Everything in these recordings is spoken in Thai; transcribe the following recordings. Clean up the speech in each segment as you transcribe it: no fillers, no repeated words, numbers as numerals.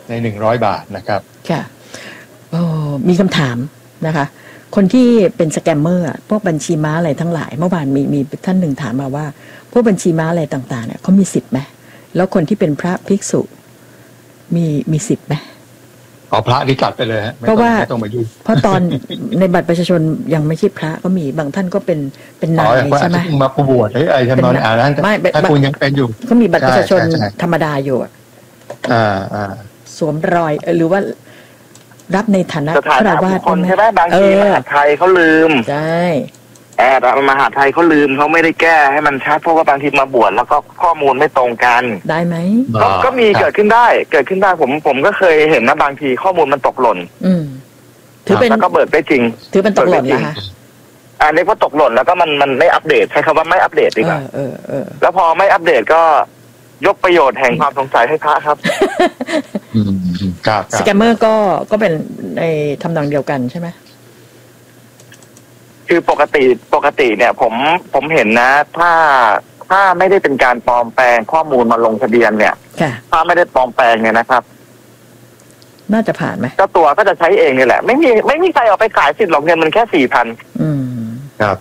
ใน100 บาทนะครับค่ะมีคำถามนะคะคนที่เป็นสแกมเมอร์พวกบัญชีม้าอะไรทั้งหลายเมื่อวานมีท่านหนึ่งถามมาว่าพวกบัญชีม้าอะไรต่างๆเนี่ยเขามีสิทธิ์ไหมแล้วคนที่เป็นพระภิกษุมีสิทธิ์ไหมพระที่จัดไปเลยฮะเพราะว่าไม่ต้องมายุ่งเพราะตอนในบัตรประชาชนยังไม่ใช่พระก็มีบางท่านก็เป็นนายใช่ไหมมาบวชไอ้จำนวนนั้นถ้าคุณยังเป็นอยู่ก็มีบัตรประชาชนธรรมดาอยู่สวมรอยหรือว่ารับในฐานะคารวะคนใช่ไหมบางทีมหาไทยเขาลืมใช่มหาไทยเขาลืมเขาไม่ได้แก้ให้มันชัดเพราะว่าบางทีมาบวชแล้วก็ข้อมูลไม่ตรงกันได้ไหมก็มีเกิดขึ้นได้ผมก็เคยเห็นนะบางทีข้อมูลมันตกหล่นถือเป็นแล้วก็เบิกได้จริงถือเป็นตกหล่นนะคะอันนี้ว่าตกหล่นแล้วก็มันไม่อัปเดตใช้คำว่าไม่อัปเดตดีกว่าแล้วพอไม่อัปเดตก็ยกประโยชน์แห่งความสงสัยให้พระครับสแกมเมอร์ก็เป็นในทำนองเดียวกันใช่ไหมคือปกติเนี่ยผมเห็นนะถ้าไม่ได้เป็นการปลอมแปลงข้อมูลมาลงทะเบียนเนี่ยถ้าไม่ได้ปลอมแปลงเนี่ยนะครับน่าจะผ่านไหมเจ้าตัวก็จะใช้เองนี่แหละไม่มีใครเอาไปขายสิทธิ์หรอกเงินมันแค่4,000 ครับ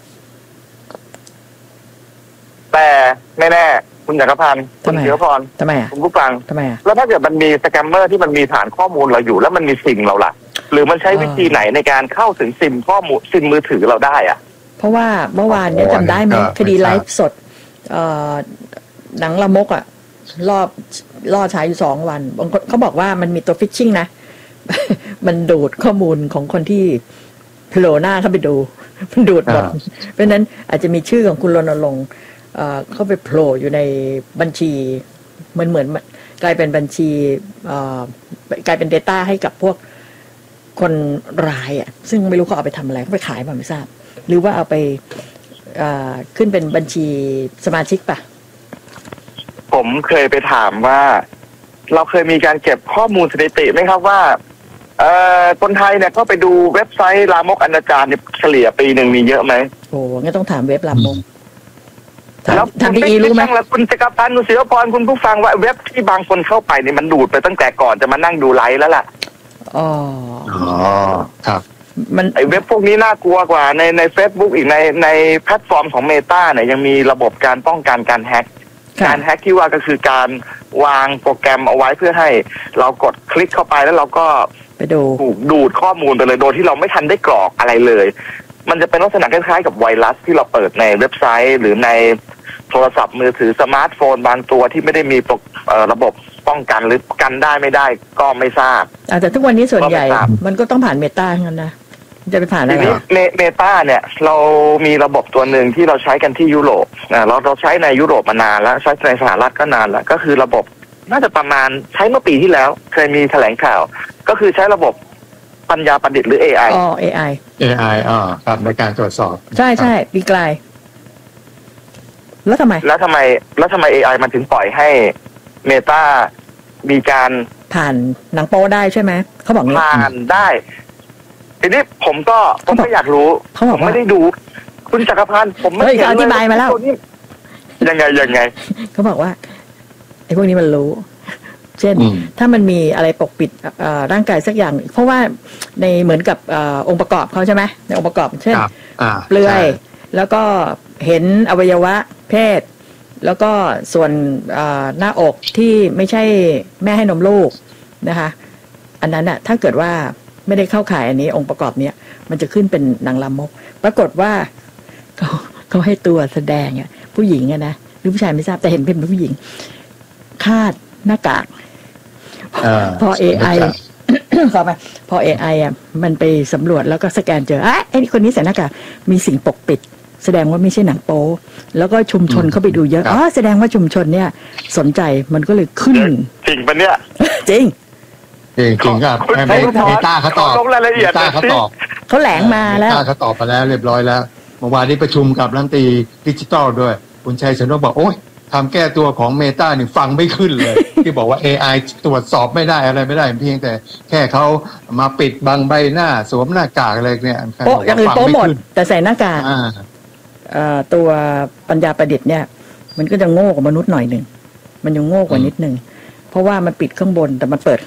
แต่ไม่แน่คุณจักรพันธ์คุณเขียวพรทำไมคุณผู้ฟังทำไมแล้วถ้าเกิดมันมีสแกมเมอร์ที่มันมีฐานข้อมูลเราอยู่แล้วมันมีซิมเราล่ะหรือมันใช้วิธีไหนในการเข้าถึงซิมข้อมูลซิมมือถือเราได้อ่ะเพราะว่าเมื่อวานเนี่ยจำได้ไหมคดีไลฟ์สดหนังละมกอ่ะล่อฉายอยู่2 วันบางคนเขาบอกว่ามันมีตัวฟิชชิ่งนะ มันดูดข้อมูลของคนที่โผล่หน้าเข้าไปดูมันดูดหมดเพราะนั้นอาจจะมีชื่อของคุณรณรงค์เข้าไปโผล่อยู่ในบัญชีเหมือนกลายเป็นบัญชีกลายเป็น data ให้กับพวกคนรายอ่ะซึ่งไม่รู้เขาเอาไปทำอะไรเขาไปขายมาไม่ทราบหรือว่าเอาไปขึ้นเป็นบัญชีสมาชิกป่ะผมเคยไปถามว่าเราเคยมีการเก็บข้อมูลสถิติไหมครับว่าคนไทยเนี่ยเข้าไปดูเว็บไซต์ลามกอนาจารเนี่ยเฉลี่ยปีหนึ่งมีเยอะไหมโอ้งั้นต้องถามเว็บลามกแล้วทางดีรู้ไหมคุณจักรพันธ์คุณศิวพรคุณผู้ฟังว่าเว็บที่บางคนเข้าไปเนี่ยมันดูดไปตั้งแต่ก่อนจะมานั่งดูไลฟ์แล้วล่ะครับมันไอเว็บพวกนี้น่ากลัวกว่าใน Facebook อีกในแพลตฟอร์มของ Meta เนี่ยยังมีระบบการป้องกันการแฮ็กที่ว่าก็คือการวางโปรแกรมเอาไว้เพื่อให้เรากดคลิกเข้าไปแล้วเราก็ไปดูดข้อมูลไปเลยโดยที่เราไม่ทันได้กรอกอะไรเลยมันจะเป็นลักษณะคล้ายๆกับไวรัสที่เราเปิดในเว็บไซต์หรือในโทรศัพท์มือถือสมาร์ทโฟนบางตัวที่ไม่ได้มีระบบป้องกันหรือกันได้ไม่ได้ก็ไม่ทราบแต่ทุกวันนี้ส่วนใหญ่มันก็ต้องผ่านเมตางั้นนะจะไปผ่านอะไรเมตาเนี่ยเรามีระบบตัวหนึ่งที่เราใช้กันที่ยุโรปเราใช้ในยุโรปมานานแล้วใช้ในสหรัฐก็นานแล้วก็คือระบบน่าจะประมาณใช้เมื่อปีที่แล้วเคยมีแถลงข่าวก็คือใช้ระบบปัญญาประดิษฐ์หรือ AI AI ครับในการตรวจสอบใช่ปีกลายแล้วทำไม AI มันถึงปล่อยให้เมตามีการผ่านหนังโป๊ได้ใช่ไหมเขาบอกผ่านได้ทีนี้ผมก็อยากรู้ผมไม่ได้ดูคุณจักรพันธ์ผมไม่เห็นอธิบายมาแล้วยังไงเขาบอกว่าไอ้พวกนี้มันรู้เช่นถ้ามันมีอะไรปกปิดร่างกายสักอย่างเพราะว่าในเหมือนกับองค์ประกอบเขาใช่ไหมในองค์ประกอบเช่นเปลือยแล้วก็เห็นอวัยวะเพศแล้วก็ส่วนหน้าอกที่ไม่ใช่แม่ให้นมลูกนะคะอันนั้นน่ะถ้าเกิดว่าไม่ได้เข้าข่ายอันนี้องค์ประกอบเนี้ยมันจะขึ้นเป็นหนังลามกปรากฏว่าเขาให้ตัวแสดงผู้หญิงนะหรือผู้ชายไม่ทราบแต่เห็นเป็นผู้หญิงคาดหน้ากากพอ AI ขอไปพอ AI มันไปสำรวจแล้วก็สแกนเจอไอ้คนนี้ใส่หน้ากากมีสิ่งปกปิดแสดงว่าไม่ใช่หนังโป๊แล้วก็ชุมชนเข้าไปดูเยอะแสดงว่าชุมชนเนี่ยสนใจมันก็เลยขึ้นจริงปะเนี่ยจริงครับเมตาเขาตอบรายละเอียดเขาแหลงมาแล้วเขาตอบมาแล้วเรียบร้อยแล้วเมื่อวานนี้ประชุมกับรัฐมนตรีดิจิทัลด้วยคุณชัยชนกบอกโอ๊ยทำแก้ตัวของเมตานี่ฟังไม่ขึ้นเลย ที่บอกว่า AI ตรวจสอบไม่ได้อะไรไม่ได้เพียงแต่แค่เขามาปิดบังใบหน้าสวมหน้ากากอะไรเนี่ยโป๊ะอย่างอื่นโป๊ะหมดแต่ใส่หน้ากากตัวปัญญาประดิษฐ์เนี่ยมันก็จะโง่กว่ามนุษย์หน่อยหนึ่งมันยังโง่กว่านิดนึงเพราะว่ามันปิดข้างบนแต่มันเปิด